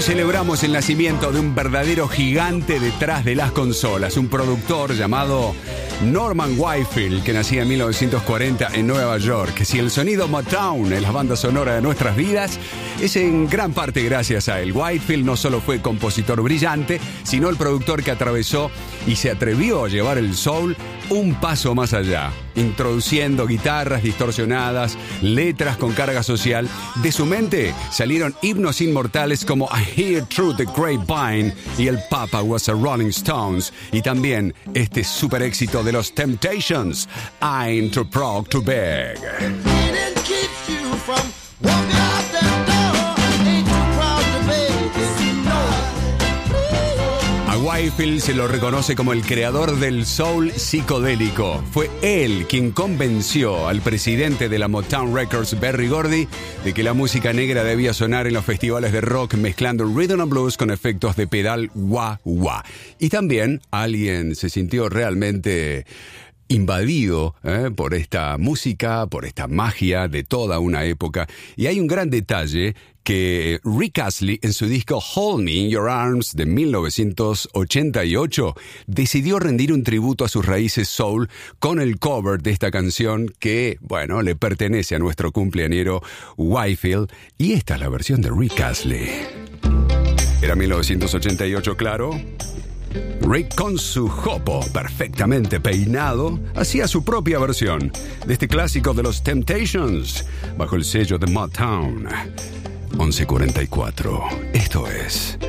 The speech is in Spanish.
celebramos el nacimiento de un verdadero gigante detrás de las consolas, un productor llamado Norman Whitefield, que nacía en 1940 en Nueva York. Si el sonido Motown es la banda sonora de nuestras vidas, es en gran parte gracias a él. Whitefield no solo fue compositor brillante, sino el productor que atravesó y se atrevió a llevar el soul un paso más allá, introduciendo guitarras distorsionadas, letras con carga social. De su mente salieron himnos inmortales como I Hear Through the Grapevine y el Papa Was a Rolling Stones, y también este super éxito de los Temptations, I'm Too Proud to Beg. Whitefield se lo reconoce como el creador del soul psicodélico. Fue él quien convenció al presidente de la Motown Records, Berry Gordy, de que la música negra debía sonar en los festivales de rock mezclando rhythm and blues con efectos de pedal wah-wah. Y también alguien se sintió realmente invadido por esta música, por esta magia de toda una época. Y hay un gran detalle que Rick Astley, en su disco Hold Me in Your Arms de 1988, decidió rendir un tributo a sus raíces soul con el cover de esta canción que, bueno, le pertenece a nuestro cumpleañero Whitefield. Y esta es la versión de Rick Astley. Era 1988, claro. Rick, con su jopo perfectamente peinado, hacía su propia versión de este clásico de los Temptations bajo el sello de Motown. 11:44. Esto es